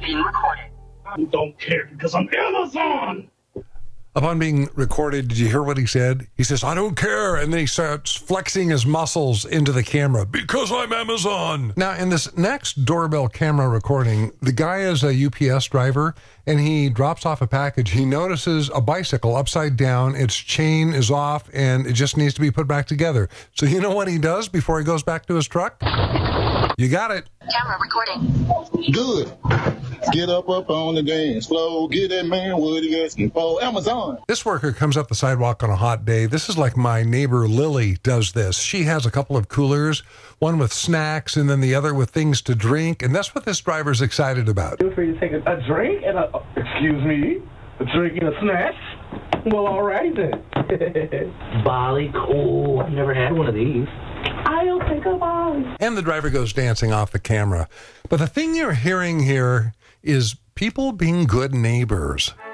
being recorded. I don't care because I'm Amazon. Upon being recorded, did you hear what he said? He says, I don't care. And then he starts flexing his muscles into the camera because I'm Amazon. Now, in this next doorbell camera recording, the guy is a UPS driver and he drops off a package. He notices a bicycle upside down. Its chain is off and it just needs to be put back together. So you know what he does before he goes back to his truck? You got it. Camera recording. Good. Get up on the dance floor. Get that man what he asking for. Amazon. This worker comes up the sidewalk on a hot day. This is like my neighbor Lily does this. She has a couple of coolers, one with snacks and then the other with things to drink. And that's what this driver's excited about. Feel free to take a drink and excuse me, a drink and a snack. Well, alrighty then. Bali, cool. I've never had one of these. I'll take a Bali. And the driver goes dancing off the camera. But the thing you're hearing here is people being good neighbors.